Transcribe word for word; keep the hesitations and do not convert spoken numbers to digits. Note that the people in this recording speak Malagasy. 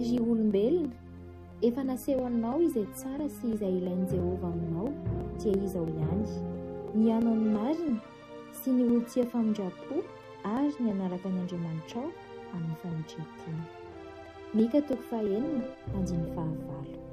ry olombelona efa naseho aminao izay tsara sy izay ilain'i Jehovah aminao dia izao ihany: ny hanao ny marina sy ny olo tia famindrapo ary ny anaraka ny Andriamanitra ao amin'ny fanatretiny. Mika toko fahaenina andiny fahavalo.